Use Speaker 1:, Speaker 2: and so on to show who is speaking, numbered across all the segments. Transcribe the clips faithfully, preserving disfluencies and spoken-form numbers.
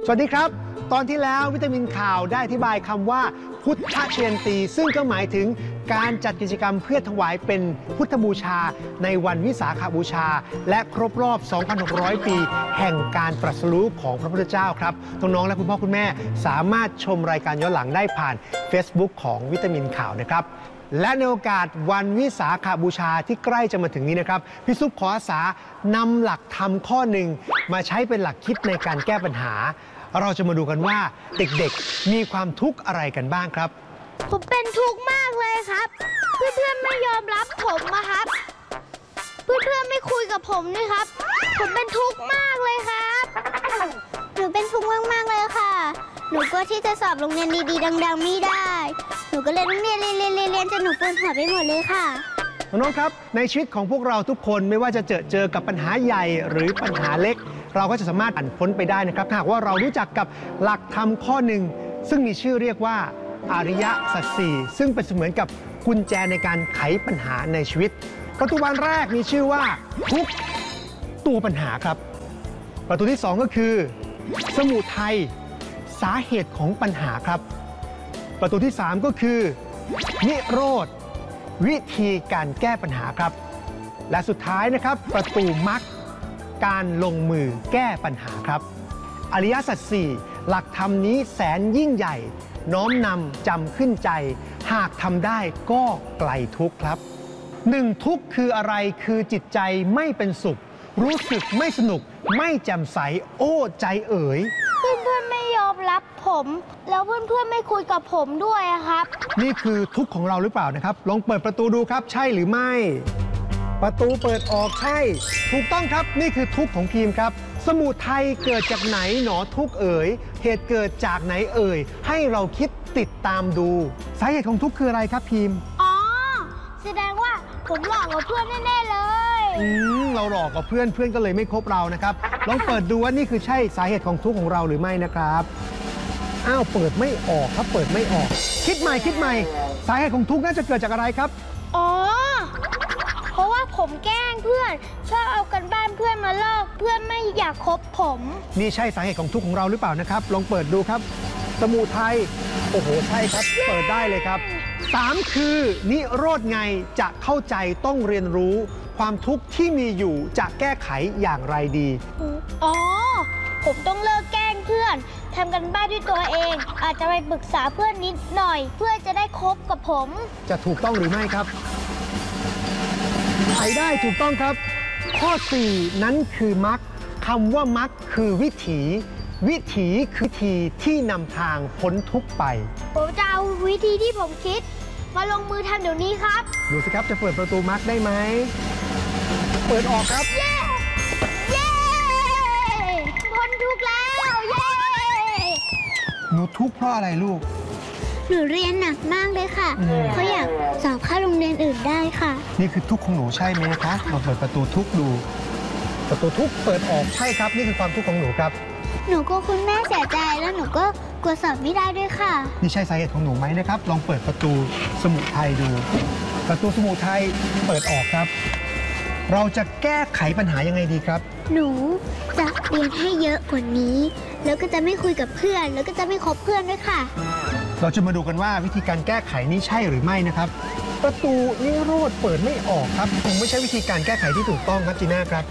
Speaker 1: สวัสดีครับตอนที่แล้ววิตามินข่าวได้อธิบายคำว่าพุทธเชียนตีซึ่งก็หมายถึงการจัดกิจกรรมเพื่อถวายเป็นพุทธบูชาในวันวิสาขบูชาและครบรอบ สองพันหกร้อย ปีแห่งการตรัสรู้ของพระพุทธเจ้าครับน้องๆและคุณพ่อคุณแม่สามารถชมรายการย้อนหลังได้ผ่าน Facebook ของวิตามินข่าวนะครับและในโอกาสวันวิสาขบูชาที่ใกล้จะมาถึงนี้นะครับพี่ซุปขออาสานำหลักธรรมข้อหนึ่งมาใช้เป็นหลักคิดในการแก้ปัญหาเราจะมาดูกันว่าเด็กๆมีความทุกข์อะไรกันบ้างครับ
Speaker 2: ผมเป็นทุกข์มากเลยครับเพื่อนๆไม่ยอมรับผมนะครับเพื่อนๆไม่คุยกับผมด้วยครับผมเป็นทุกข์มากเลยครับหนูเป็นทุกข์มากๆเลยค่ะหนูก็ที่จะสอบโรงเรียนดีๆดังๆไม่ได้หนูก็เลยต้องเรียนเรียนเรียนเรียนจนหนูปวดหัวไปหมดเลยค่ะ
Speaker 1: น้องๆครับในชีวิตของพวกเราทุกคนไม่ว่าจะเจอเจอกับปัญหาใหญ่หรือปัญหาเล็กเราก็จะสามารถผ่านพ้นไปได้นะครับหากว่าเรารู้จักกับหลักธรรมข้อหนึ่งซึ่งมีชื่อเรียกว่าอริยสัจสี่ซึ่งเป็นเสมือนกับกุญแจในการไขปัญหาในชีวิตประตูบานแรกมีชื่อว่าทุกตัวปัญหาครับประตูที่สองก็คือสมุทัยสาเหตุของปัญหาครับประตูที่สามก็คือนิโรธวิธีการแก้ปัญหาครับและสุดท้ายนะครับประตูมรรคการลงมือแก้ปัญหาครับอริยสัจสี่หลักธรรมนี้แสนยิ่งใหญ่น้อมนำจำขึ้นใจหากทำได้ก็ไกลทุกข์ครับหนึ่งทุกข์คืออะไรคือจิตใจไม่เป็นสุขรู้สึกไม่สนุกไม่แจ่มใสโอ้ใจเอ๋ย
Speaker 2: เพื่อนๆไม่ยอมรับผมแล้วเพื่อนๆไม่คุยกับผมด้วยครับ
Speaker 1: นี่คือทุกข์ของเราหรือเปล่านะครับลองเปิดประตูดูครับใช่หรือไม่ประตูเปิดออกใช่ถูกต้องครับนี่คือทุกข์ของพีมครับสมุทัยเกิดจากไหนหนอทุกข์เอ๋ยเหตุเกิดจากไหนเอ่ยให้เราคิดติดตามดูสาเหตุของทุกข์คืออะไรครับพีม
Speaker 2: อ๋อแสดงว่าผมหลอกกับเพื่อนแน่ๆเลย
Speaker 1: อืมเราหลอกกับเพื่อนเพื่อนก็เลยไม่คบเรานะครับลองเปิดดูว่านี่คือใช่สาเหตุของทุกข์ของเราหรือไม่นะครับอ้าวเปิดไม่ออกครับเปิดไม่ออกคิดใหม่คิดใหม่สาเหตุของทุกข์น่าจะเกิดจากอะไรครับ
Speaker 2: อ๋อเพราะว่าผมแกล้งเพื่อนชอบเอากันบ้านเพื่อนมาลอกเพื่อนไม่อยากคบผม
Speaker 1: นี่ใช่สาเหตุของทุกข์ของเราหรือเปล่านะครับลองเปิดดูครับสมุทัยโอ้โหใช่ครับเปิดได้เลยครับสามคือนิโรธไงจะเข้าใจต้องเรียนรู้ความทุกข์ที่มีอยู่จะแก้ไขอย่างไรดี
Speaker 2: อ๋อผมต้องเลิกแกล้งเพื่อนทำกันบ้านด้วยตัวเองอาจจะไปปรึกษาเพื่อนนิดหน่อยเพื่อจะได้คบกับผม
Speaker 1: จะถูกต้องหรือไม่ครับไขได้ถูกต้องครับข้อสี่นั้นคือมรรคคำว่ามรรคคือวิถีวิถีคือวิธีที่นำทางพ้นทุกข์ไป
Speaker 2: ผมจะเอาวิธีที่ผมคิดมาลงมือทำเดี๋ยวนี้ครับ
Speaker 1: ดูสิครับจะเปิดประตูมรรคได้ไหมเปิดออกครับ
Speaker 2: เย้เย้พ้นทุกข์แล้วเย้
Speaker 1: หนูทุกข์เพราะอะไรลูก
Speaker 2: หนูเรียนหนักมากเลยค่ะเพราะอยากสอบเข้าโรงเรียนอื่นได้ค่ะ
Speaker 1: นี่คือทุกข์ของหนูใช่ไหมคะลองเปิดประตูทุกข์ดูประตูทุกข์เปิดออกใช่ครับนี่คือความทุกข์ของหนูครับ
Speaker 2: หนูก็คุณแม่เสียใจแล้วหนูก็กลัวสอบไม่ได้ด้วยค่ะ
Speaker 1: นี่ใช่สาเหตุของหนูไหมนะครับลองเปิดประตูสมุทัยดูประตูสมุทัยเปิดออกครับเราจะแก้ไขปัญหายังไงดีครับ
Speaker 2: หนูจะเรียนให้เยอะกว่านี้แล้วก็จะไม่คุยกับเพื่อนแล้วก็จะไม่คบเพื่อนด้วยค่ะ
Speaker 1: เราจะมาดูกันว่าวิธีการแก้ไขนี้ใช่หรือไม่นะครับประตูนิโรธเปิดไม่ออกครับคงไม่ใช่วิธีการแก้ไขที่ถูกต้องครับจีน่าครับ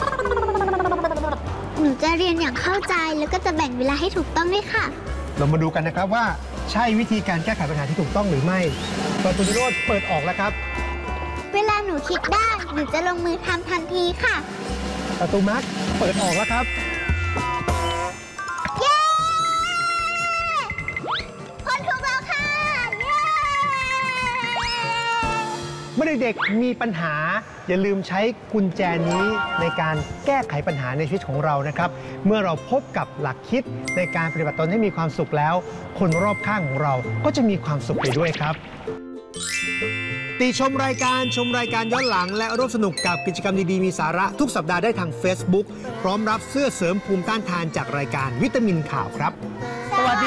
Speaker 2: หนูจะเรียนอย่างเข้าใจแล้วก็จะแบ่งเวลาให้ถูกต้องด้วยค่ะ
Speaker 1: เรามาดูกันนะครับว่าใช่วิธีการแก้ไขปัญหาที่ถูกต้องหรือไม่ประตูนิโรธเปิดออกแล้วครับ
Speaker 2: เวลาหนูคิดได้หนูจะลงมือทำทันทีค่ะ
Speaker 1: ประตูมรรคเปิดออกแล้วครับ
Speaker 2: เย้พ้นทุกข์แล้วค่ะเย้
Speaker 1: เมื่อเด็กๆมีปัญหาอย่าลืมใช้กุญแจนี้ในการแก้ไขปัญหาในชีวิตของเรานะครับเมื่อเราพบกับหลักคิดในการปฏิบัติตนให้มีความสุขแล้วคนรอบข้างของเราก็จะมีความสุขไปด้วยครับติชมรายการชมรายการย้อนหลังและร่วมสนุกกับกิจกรรมดีๆมีสาระทุกสัปดาห์ได้ทาง Facebook พร้อมรับเสื้อเสริมภูมิต้านทานจากรายการวิตามินข่าวครับ